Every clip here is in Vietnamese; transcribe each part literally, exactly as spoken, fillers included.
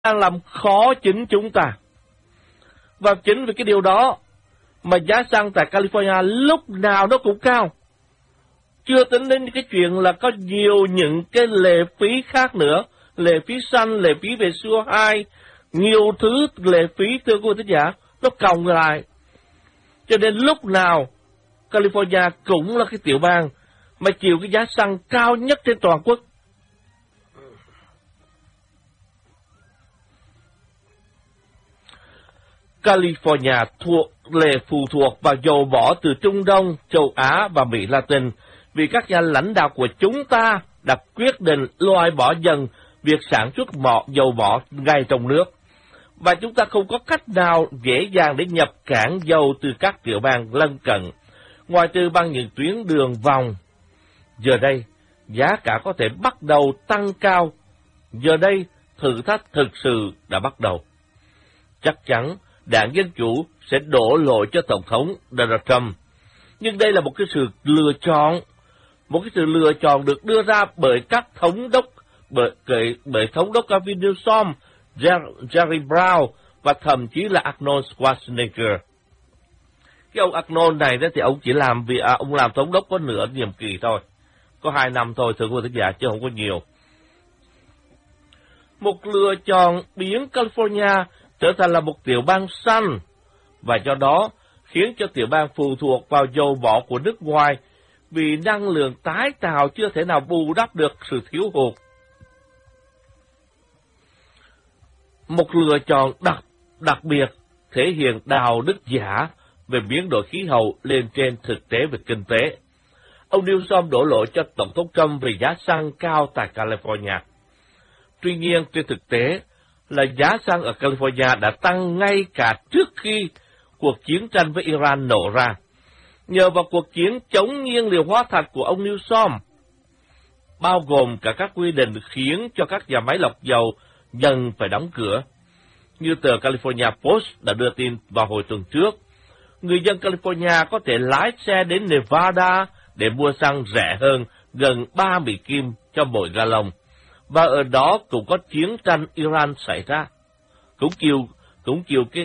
đang làm khó chính chúng ta. Và chính vì cái điều đó mà giá xăng tại California lúc nào nó cũng cao. Chưa tính đến cái chuyện là có nhiều những cái lệ phí khác nữa, lệ phí xanh, lệ phí về xê o hai, nhiều thứ lệ phí, thưa quý vị thính giả, nó còng lại. Cho nên lúc nào California cũng là cái tiểu bang mà chịu cái giá xăng cao nhất trên toàn quốc. California thuộc lệ phụ thuộc vào dầu mỏ từ Trung Đông, châu Á và Mỹ Latin, vì các nhà lãnh đạo của chúng ta đã quyết định loại bỏ dần việc sản xuất mỏ dầu mỏ ngay trong nước. Và chúng ta không có cách nào dễ dàng để nhập cảng dầu từ các tiểu bang lân cận, ngoài trừ bằng những tuyến đường vòng. Giờ đây, giá cả có thể bắt đầu tăng cao. Giờ đây, thử thách thực sự đã bắt đầu. Chắc chắn, Đảng Dân Chủ sẽ đổ lỗi cho Tổng thống Donald Trump. Nhưng đây là một cái sự lựa chọn, một cái sự lựa chọn được đưa ra bởi các thống đốc, bởi, bởi, bởi thống đốc Gavin Newsom, Jerry Brown và thậm chí là Arnold Schwarzenegger. Cái ông Arnold này đó thì ông chỉ làm vì à, ông làm thống đốc có nửa nhiệm kỳ thôi, có hai năm thôi, thưa quý vị thính giả, chứ không có nhiều. Một lựa chọn biến California trở thành là một tiểu bang xanh, và do đó khiến cho tiểu bang phụ thuộc vào dầu mỏ của nước ngoài, vì năng lượng tái tạo chưa thể nào bù đắp được sự thiếu hụt. Một lựa chọn đặc, đặc biệt thể hiện đạo đức giả về biến đổi khí hậu lên trên thực tế về kinh tế. Ông Newsom đổ lỗi cho Tổng thống Trump về giá xăng cao tại California. Tuy nhiên, trên thực tế là giá xăng ở California đã tăng ngay cả trước khi cuộc chiến tranh với Iran nổ ra, nhờ vào cuộc chiến chống nhiên liệu hóa thạch của ông Newsom, bao gồm cả các quy định khiến cho các nhà máy lọc dầu dần phải đóng cửa. Như tờ California Post đã đưa tin vào hồi tuần trước, người dân California có thể lái xe đến Nevada để mua xăng rẻ hơn gần ba Mỹ Kim cho mỗi gallon, và ở đó cũng có chiến tranh Iran xảy ra, cũng chịu cũng chịu cái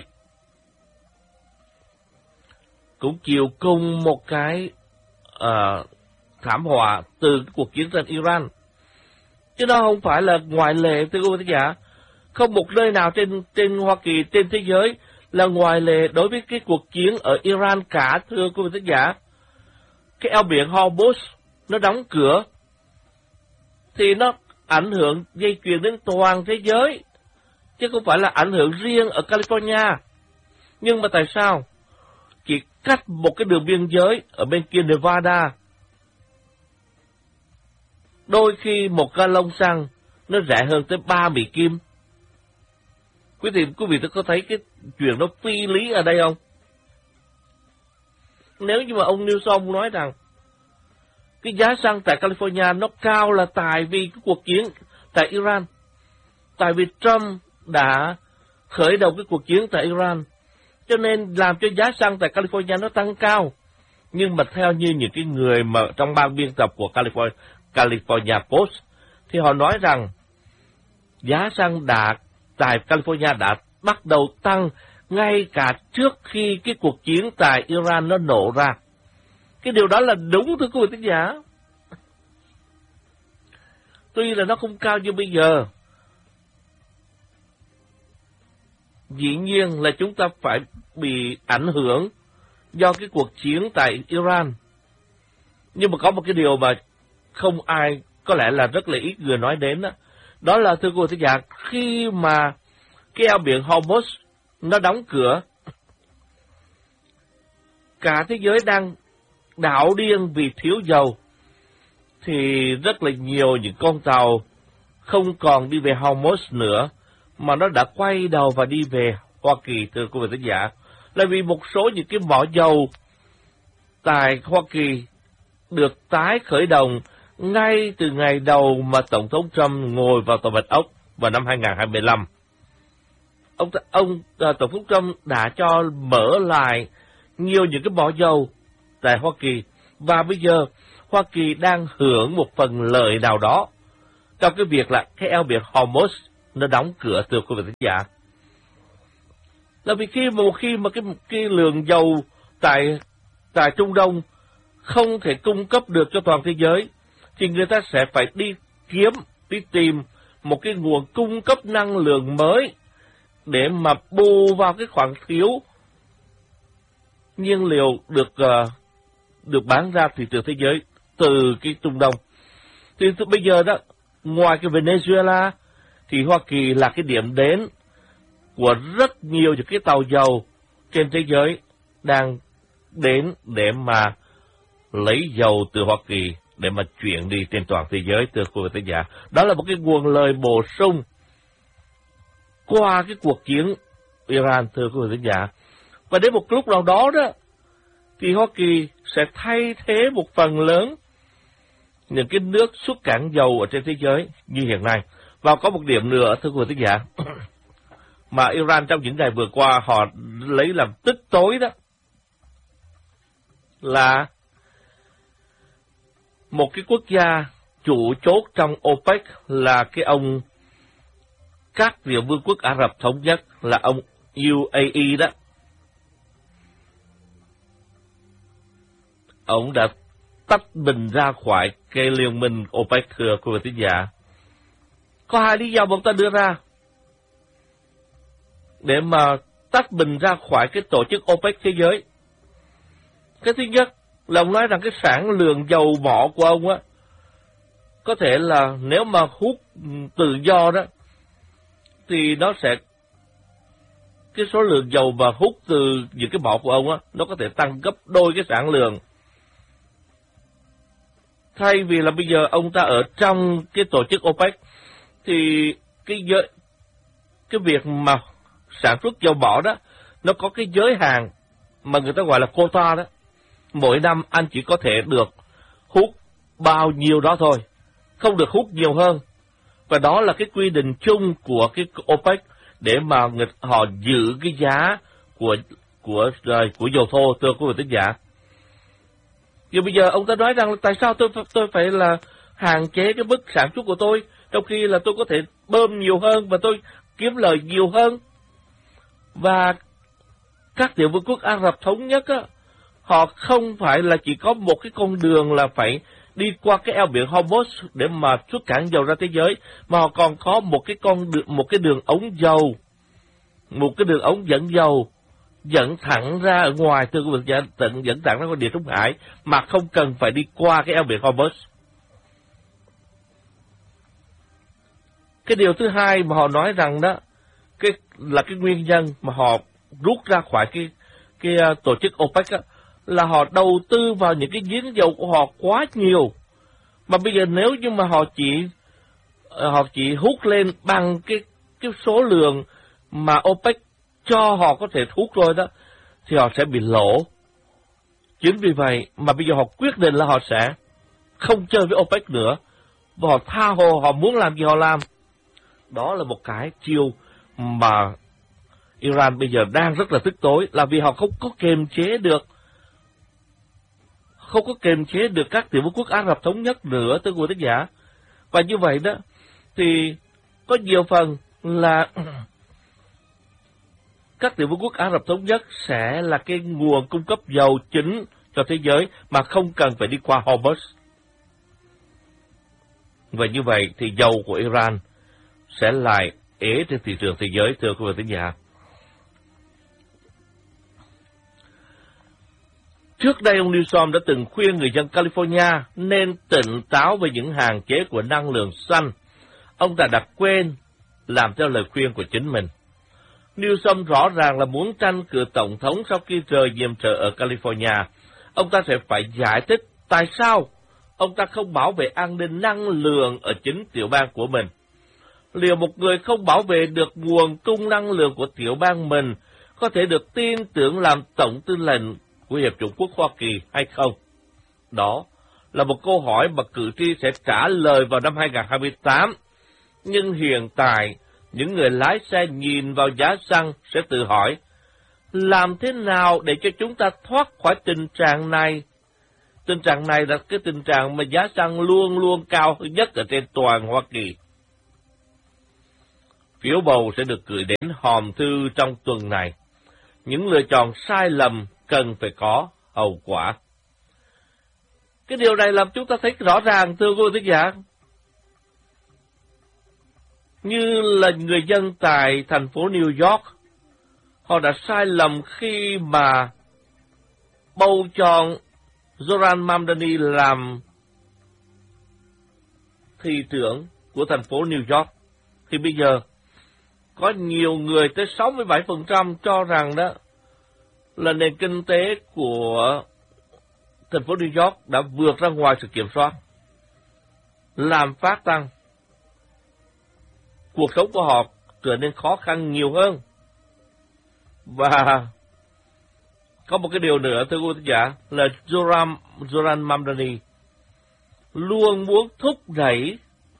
cũng chịu cùng một cái uh, thảm họa từ cuộc chiến tranh Iran, chứ nó không phải là ngoại lệ, thưa quý vị khán giả. Không một nơi nào trên trên Hoa Kỳ, trên thế giới là ngoại lệ đối với cái cuộc chiến ở Iran cả, thưa quý vị khán giả. Cái eo biển Hormuz nó đóng cửa thì nó ảnh hưởng dây chuyền đến toàn thế giới, chứ không phải là ảnh hưởng riêng ở California. Nhưng mà tại sao chỉ cách một cái đường biên giới ở bên kia Nevada, đôi khi một gallon xăng nó rẻ hơn tới ba Mỹ Kim? Quý vị, quý vị có thấy cái chuyện nó phi lý ở đây không? Nếu như mà ông Newsom nói rằng cái giá xăng tại California nó cao là tại vì cái cuộc chiến tại Iran, tại vì Trump đã khởi đầu cái cuộc chiến tại Iran, cho nên làm cho giá xăng tại California nó tăng cao. Nhưng mà theo như những cái người mà trong ban biên tập của California, California Post, thì họ nói rằng giá xăng đã tại California đã bắt đầu tăng ngay cả trước khi cái cuộc chiến tại Iran nó nổ ra. Cái điều đó là đúng, thưa quý vị thính giả. Tuy là nó không cao như bây giờ, dĩ nhiên là chúng ta phải bị ảnh hưởng do cái cuộc chiến tại Iran. Nhưng mà có một cái điều mà không ai, có lẽ là rất là ít người nói đến đó, đó là, thưa quý vị thính giả, khi mà cái eo biển Hormuz nó đóng cửa, cả thế giới đang đảo điên vì thiếu dầu, thì rất là nhiều những con tàu không còn đi về Hormuz nữa, mà nó đã quay đầu và đi về Hoa Kỳ, thưa quý vị thính giả. Là vì một số những cái mỏ dầu tại Hoa Kỳ được tái khởi động ngay từ ngày đầu mà Tổng thống Trump ngồi vào Tòa Bạch Ốc vào năm hai nghìn không trăm hai mươi lăm. Ông, ông Tổng thống Trump đã cho mở lại nhiều những cái mỏ dầu tại Hoa Kỳ, và bây giờ Hoa Kỳ đang hưởng một phần lợi nào đó trong cái việc là cái eo biển Hormuz nó đóng cửa, thưa quý vị thính giả. Là vì khi một khi mà cái cái lượng dầu tại tại Trung Đông không thể cung cấp được cho toàn thế giới, thì người ta sẽ phải đi kiếm, đi tìm một cái nguồn cung cấp năng lượng mới để mà bù vào cái khoảng thiếu nhiên liệu được uh, được bán ra thị trường thế giới từ cái Trung Đông. Thì bây giờ đó, ngoài cái Venezuela thì Hoa Kỳ là cái điểm đến của rất nhiều những cái tàu dầu trên thế giới đang đến để mà lấy dầu từ Hoa Kỳ để mà chuyển đi trên toàn thế giới, thưa quý vị thính giả. Đó là một cái nguồn lời bổ sung qua cái cuộc chiến Iran, thưa quý vị thính giả. Và đến một lúc nào đó đó, thì Hoa Kỳ sẽ thay thế một phần lớn những cái nước xuất cảng dầu ở trên thế giới như hiện nay. Và có một điểm nữa, thưa quý vị thính giả, mà Iran trong những ngày vừa qua họ lấy làm tức tối đó, là một cái quốc gia chủ chốt trong OPEC là cái ông các tiểu vương quốc Ả Rập Thống Nhất, là ông u a e đó. Ông đã tách mình ra khỏi cái liên minh OPEC, thưa quý vị thính giả. Có hai lý do mà ông ta đưa ra để mà tách mình ra khỏi cái tổ chức OPEC thế giới. Cái thứ nhất là ông nói rằng cái sản lượng dầu mỏ của ông á, có thể là nếu mà hút tự do đó, thì nó sẽ, cái số lượng dầu mà hút từ những cái mỏ của ông á, nó có thể tăng gấp đôi cái sản lượng. Thay vì là bây giờ ông ta ở trong cái tổ chức OPEC, thì cái giới, cái việc mà sản xuất dầu mỏ đó, nó có cái giới hạn mà người ta gọi là quota đó. Mỗi năm anh chỉ có thể được hút bao nhiêu đó thôi, không được hút nhiều hơn. Và đó là cái quy định chung của cái OPEC để mà người, họ giữ cái giá của của của dầu thô, thưa quý vị thính giả. Giờ bây giờ ông ta nói rằng là tại sao tôi tôi phải là hạn chế cái mức sản xuất của tôi, trong khi là tôi có thể bơm nhiều hơn và tôi kiếm lời nhiều hơn. Và các tiểu vương quốc Ả Rập Thống Nhất á, họ không phải là chỉ có một cái con đường là phải đi qua cái eo biển Hormuz để mà xuất cảng dầu ra thế giới, mà họ còn có một cái con đường, một cái đường ống dầu, một cái đường ống dẫn dầu dẫn thẳng ra ở ngoài, thưa quý vị, tận dẫn thẳng ra ngoài Địa Trung Hải mà không cần phải đi qua cái eo biển Hormuz. Cái điều thứ hai mà họ nói rằng đó, cái là cái nguyên nhân mà họ rút ra khỏi cái cái uh, tổ chức OPEC đó, là họ đầu tư vào những cái giếng dầu của họ quá nhiều. Mà bây giờ nếu như mà họ chỉ họ chỉ hút lên bằng cái cái số lượng mà OPEC cho họ có thể hút rồi đó, thì họ sẽ bị lỗ. Chính vì vậy mà bây giờ họ quyết định là họ sẽ không chơi với OPEC nữa, và họ tha hồ, họ muốn làm gì họ làm. Đó là một cái chiêu mà Iran bây giờ đang rất là tức tối, là vì họ không có kiềm chế được không có kiềm chế được các tiểu vương quốc Ả Rập Thống Nhất nữa, thưa quý vị thính giả. Và như vậy đó, thì có nhiều phần là các tiểu vương quốc Ả Rập Thống Nhất sẽ là cái nguồn cung cấp dầu chính cho thế giới mà không cần phải đi qua Hormuz. Và như vậy thì dầu của Iran sẽ lại ế trên thị trường thế giới, thưa quý vị thính giả. Trước đây, ông Newsom đã từng khuyên người dân California nên tỉnh táo về những hạn chế của năng lượng xanh. Ông đã đặt quên làm theo lời khuyên của chính mình. Newsom rõ ràng là muốn tranh cử tổng thống sau khi rời nhiệm trợ ở California. Ông ta sẽ phải giải thích tại sao ông ta không bảo vệ an ninh năng lượng ở chính tiểu bang của mình. Liệu một người không bảo vệ được nguồn cung năng lượng của tiểu bang mình có thể được tin tưởng làm tổng tư lệnh của Hiệp chủng quốc Hoa Kỳ hay không? Đó là một câu hỏi mà cử tri sẽ trả lời vào năm hai nghìn không trăm hai mươi tám. Nhưng hiện tại, những người lái xe nhìn vào giá xăng sẽ tự hỏi, làm thế nào để cho chúng ta thoát khỏi tình trạng này? Tình trạng này là cái tình trạng mà giá xăng luôn luôn cao nhất ở trên toàn Hoa Kỳ. Phiếu bầu sẽ được gửi đến hòm thư trong tuần này. Những lựa chọn sai lầm cần phải có hậu quả. Cái điều này làm chúng ta thấy rõ ràng, thưa quý vị thính giả. Như là người dân tại thành phố New York, họ đã sai lầm khi mà bầu chọn Zoran Mamdani làm thị trưởng của thành phố New York. Thì bây giờ có nhiều người tới sáu mươi bảy phần trăm cho rằng đó là nền kinh tế của thành phố New York đã vượt ra ngoài sự kiểm soát, làm phát tăng. Cuộc sống của họ trở nên khó khăn nhiều hơn. Và có một cái điều nữa, thưa quý vị giả, là Zoran, Zoran Mamdani luôn muốn thúc đẩy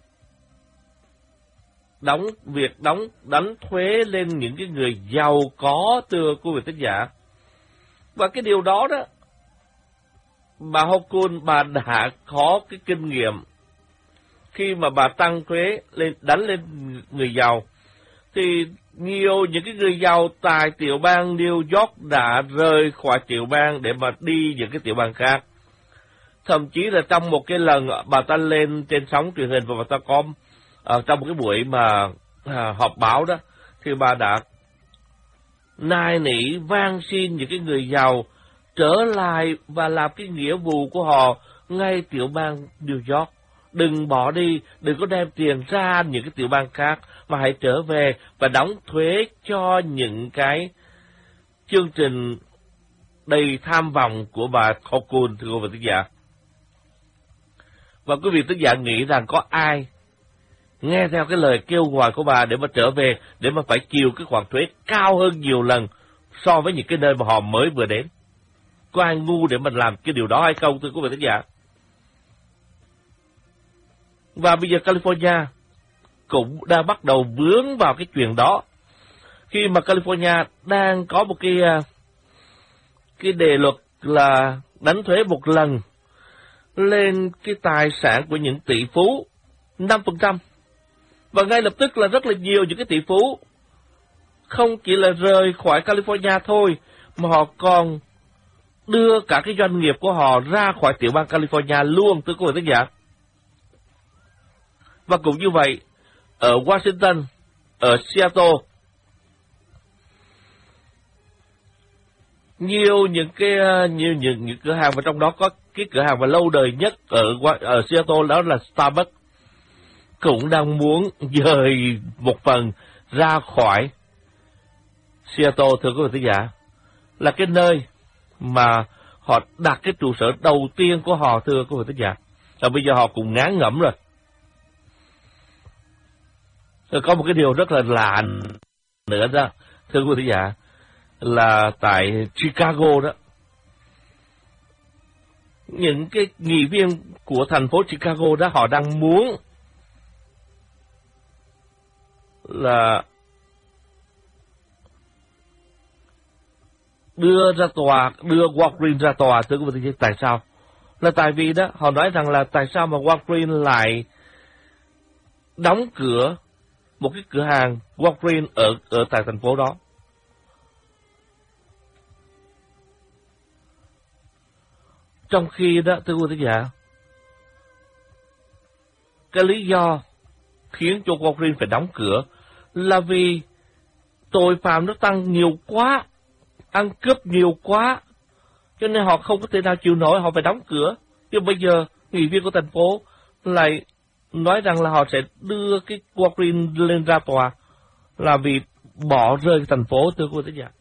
đóng việc đóng đánh thuế lên những cái người giàu có, thưa quý vị thính giả. Và cái điều đó đó, bà Hochul, bà đã có cái kinh nghiệm khi mà bà tăng thuế lên, đánh lên người giàu, thì nhiều những cái người giàu tại tiểu bang New York đã rời khỏi tiểu bang để mà đi những cái tiểu bang khác. Thậm chí là trong một cái lần bà ta lên trên sóng truyền hình và bà ta có ở trong một cái buổi mà à, họp báo đó, thì bà đã nài nỉ van xin những cái người giàu trở lại và làm cái nghĩa vụ của họ ngay tiểu bang New York. Đừng bỏ đi, đừng có đem tiền ra những cái tiểu bang khác, mà hãy trở về và đóng thuế cho những cái chương trình đầy tham vọng của bà Hochul, thưa quý vị thính giả. Và quý vị thính giả nghĩ rằng có ai nghe theo cái lời kêu gọi của bà để mà trở về, để mà phải chịu cái khoản thuế cao hơn nhiều lần so với những cái nơi mà họ mới vừa đến? Có ai ngu để mà làm cái điều đó hay không, thưa quý vị thính giả? Và bây giờ California cũng đang bắt đầu vướng vào cái chuyện đó, khi mà California đang có một cái cái đề luật là đánh thuế một lần lên cái tài sản của những tỷ phú năm phần trăm. Và ngay lập tức là rất là nhiều những cái tỷ phú không chỉ là rời khỏi California thôi, mà họ còn đưa cả cái doanh nghiệp của họ ra khỏi tiểu bang California luôn, thưa quý vị thính giả. Và cũng như vậy, ở Washington, ở Seattle, nhiều những cái nhiều những những cửa hàng, và trong đó có cái cửa hàng mà lâu đời nhất ở ở Seattle, đó là Starbucks, cũng đang muốn dời một phần ra khỏi Seattle, thưa quý vị thính giả, là cái nơi mà họ đặt cái trụ sở đầu tiên của họ, thưa quý vị thính giả. Và bây giờ họ cũng ngán ngẩm rồi. Rồi có một cái điều rất là lạ nữa đó, thưa quý vị thính giả, là tại Chicago đó, những cái nghị viên của thành phố Chicago đó, họ đang muốn là đưa ra tòa, đưa Walgreens ra tòa, thưa quý vị thính giả. Tại sao? Là tại vì đó, họ nói rằng là tại sao mà Walgreens lại đóng cửa một cái cửa hàng Walgreens ở ở tại thành phố đó. Trong khi đó, thưa quý vị thính giả, cái lý do khiến cho Walgreens phải đóng cửa là vì tội phạm nó tăng nhiều quá, ăn cướp nhiều quá, cho nên họ không có thể nào chịu nổi, họ phải đóng cửa. Nhưng bây giờ, nghị viên của thành phố lại nói rằng là họ sẽ đưa cái Walgreens lên ra tòa là vì bỏ rơi thành phố, thưa quý vị thính giả.